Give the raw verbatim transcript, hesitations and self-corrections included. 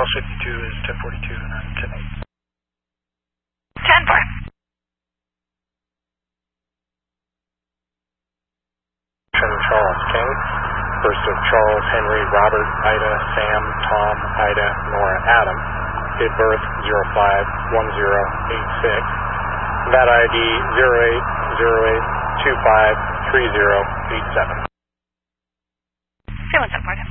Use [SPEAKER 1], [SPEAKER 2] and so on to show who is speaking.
[SPEAKER 1] Charles fifty-two is ten forty-two and then ten eight.
[SPEAKER 2] ten four.
[SPEAKER 3] Charles King, first of Charles, Henry, Robert, Ida, Sam, Tom, Ida, Nora, Adam, date birth zero five one zero eight six, V A T I D zero eight zero eight two five three zero eight seven.
[SPEAKER 2] Zero one seven four.